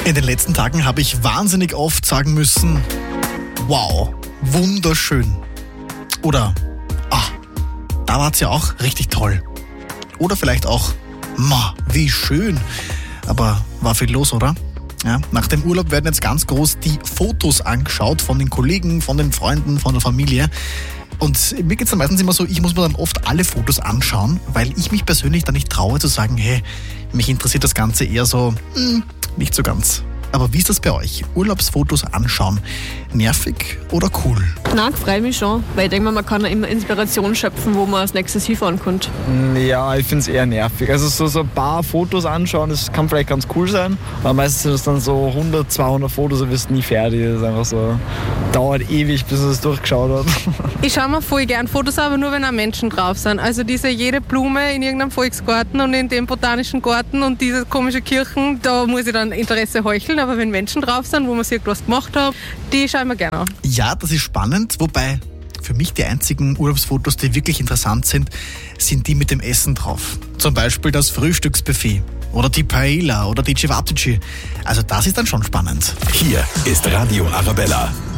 In den letzten Tagen habe ich wahnsinnig oft sagen müssen, wow, wunderschön. Oder, da war es ja auch richtig toll. Oder vielleicht auch, wie schön. Aber war viel los, oder? Ja, nach dem Urlaub werden jetzt ganz groß die Fotos angeschaut von den Kollegen, von den Freunden, von der Familie. Und mir geht es dann meistens immer so, ich muss mir dann oft alle Fotos anschauen, weil ich mich persönlich dann nicht traue zu sagen, hey, mich interessiert das Ganze eher so, nicht so ganz. Aber wie ist das bei euch? Urlaubsfotos anschauen, nervig oder cool? Nein, freue mich schon, weil ich denke mal, man kann ja immer Inspiration schöpfen, wo man als nächstes hinfahren könnte. Ja, ich finde es eher nervig. Also so ein paar Fotos anschauen, das kann vielleicht ganz cool sein, aber meistens sind es dann so 100, 200 Fotos, du wirst nie fertig. Das ist einfach so, dauert ewig, bis man es durchgeschaut hat. Ich schaue mir voll gern Fotos an, aber nur wenn auch Menschen drauf sind. Also jede Blume in irgendeinem Volksgarten und in dem botanischen Garten und diese komische Kirchen, da muss ich dann Interesse heucheln. Aber wenn Menschen drauf sind, wo man sich etwas gemacht hat, die schauen wir gerne an. Ja, das ist spannend, wobei für mich die einzigen Urlaubsfotos, die wirklich interessant sind die mit dem Essen drauf. Zum Beispiel das Frühstücksbuffet oder die Paella oder die Cevapcici. Also das ist dann schon spannend. Hier ist Radio Arabella.